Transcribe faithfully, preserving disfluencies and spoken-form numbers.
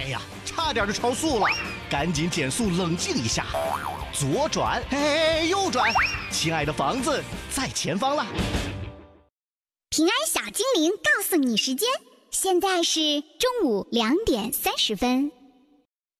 呀，差点就超速了，赶紧减速冷静一下，左转，嘿，右转，亲爱的房子在前方了。 平安小精灵告诉你时间，现在是中午两点三十分。